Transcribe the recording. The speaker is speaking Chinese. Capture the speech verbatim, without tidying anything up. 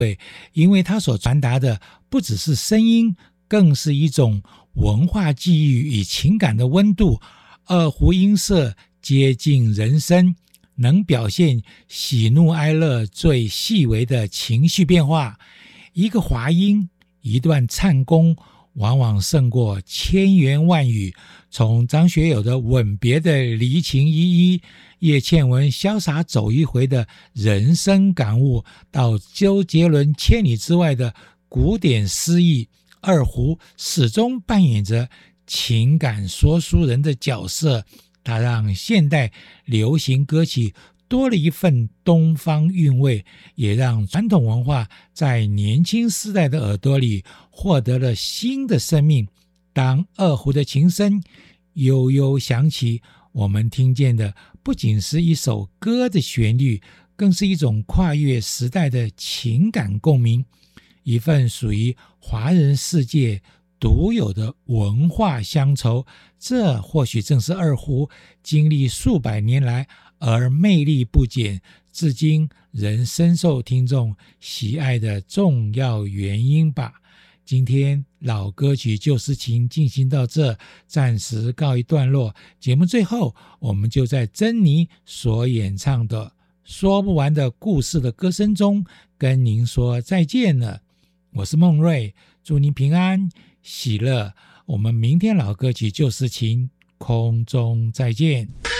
对，因为它所传达的不只是声音，更是一种文化记忆与情感的温度。二胡音色接近人声，能表现喜怒哀乐最细微的情绪变化。一个滑音，一段颤功，往往胜过千言万语。从张学友的吻别的离情依依，叶倩文潇洒走一回的人生感悟，到周杰伦千里之外的古典诗意，二胡始终扮演着情感说书人的角色。它让现代流行歌曲多了一份东方韵味，也让传统文化在年轻世代的耳朵里获得了新的生命。当二胡的琴声悠悠响起，我们听见的不仅是一首歌的旋律，更是一种跨越时代的情感共鸣，一份属于华人世界独有的文化乡愁。这或许正是二胡经历数百年来而魅力不减，至今仍深受听众喜爱的重要原因吧。今天老歌曲旧诗情进行到这，暂时告一段落。节目最后，我们就在珍妮所演唱的说不完的故事的歌声中跟您说再见了。我是孟瑞，祝您平安喜乐。我们明天老歌曲旧诗情空中再见。